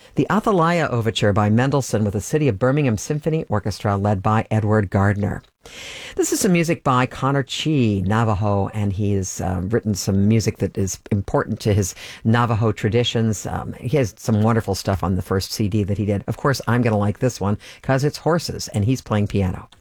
The Athalaya Overture by Mendelssohn with the City of Birmingham Symphony Orchestra led by Edward Gardner. This is some music by Connor Chi, Navajo, and he's written some music that is important to his Navajo traditions. He has some wonderful stuff on the first CD that he did. Of course, I'm going to like this one because it's horses, and he's playing piano.